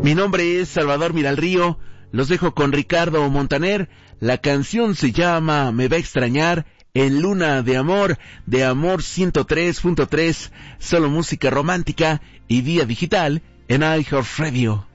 Mi nombre es Salvador Miralrío, los dejo con Ricardo Montaner, la canción se llama Me va a extrañar, en Luna de Amor 103.3, solo música romántica y vía digital en iHeartRadio.